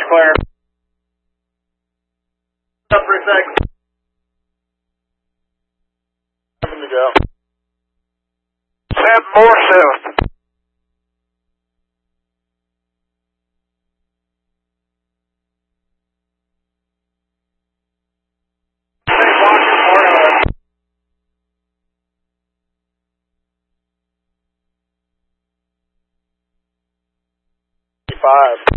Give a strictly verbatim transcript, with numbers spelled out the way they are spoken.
clear. Up for a sec. Nothing to go. Seven more south. Five.